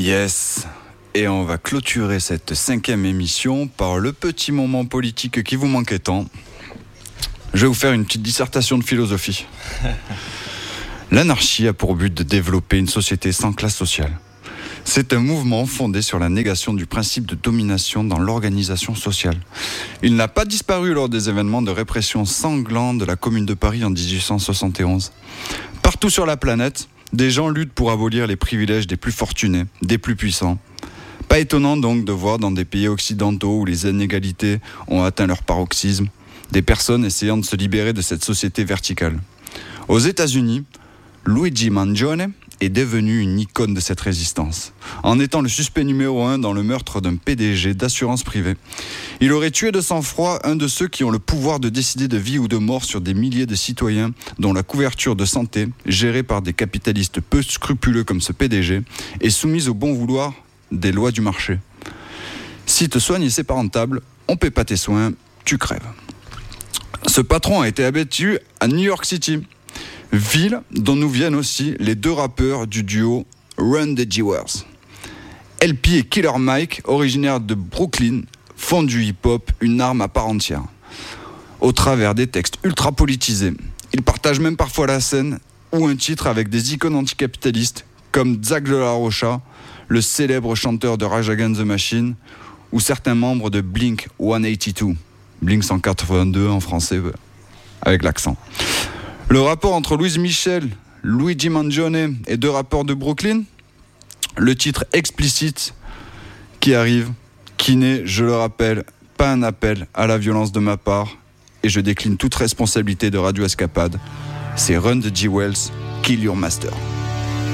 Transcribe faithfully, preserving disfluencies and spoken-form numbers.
Yes. Et on va clôturer cette cinquième émission par le petit moment politique qui vous manquait tant. Je vais vous faire une petite dissertation de philosophie. L'anarchie a pour but de développer une société sans classe sociale. C'est un mouvement fondé sur la négation du principe de domination dans l'organisation sociale. Il n'a pas disparu lors des événements de répression sanglants de la Commune de Paris en dix-huit cent soixante et onze. Partout sur la planète, des gens luttent pour abolir les privilèges des plus fortunés, des plus puissants. Pas étonnant donc de voir dans des pays occidentaux où les inégalités ont atteint leur paroxysme, des personnes essayant de se libérer de cette société verticale. Aux États-Unis, Luigi Mangione est devenu une icône de cette résistance, en étant le suspect numéro un dans le meurtre d'un P D G d'assurance privée. Il aurait tué de sang-froid un de ceux qui ont le pouvoir de décider de vie ou de mort sur des milliers de citoyens dont la couverture de santé, gérée par des capitalistes peu scrupuleux comme ce P D G, est soumise au bon vouloir des lois du marché. Si te soigner c'est pas rentable, on paie pas tes soins, tu crèves. Ce patron a été abattu à New York City, ville dont nous viennent aussi les deux rappeurs du duo Run the Jewels. L P et Killer Mike, originaires de Brooklyn, font du hip-hop une arme à part entière. Au travers des textes ultra politisés, ils partagent même parfois la scène ou un titre avec des icônes anticapitalistes comme Zach de la Rocha, le célèbre chanteur de Rage Against the Machine, ou certains membres de Blink cent quatre-vingt-deux. Blink cent quatre-vingt-deux en français, avec l'accent. Le rapport entre Louise Michel, Luigi Mangione et deux rappeurs de Brooklyn, le titre explicite qui arrive, qui n'est, je le rappelle, pas un appel à la violence de ma part, et je décline toute responsabilité de Radio Escapade. C'est Run the Jewels, Kill Your Master.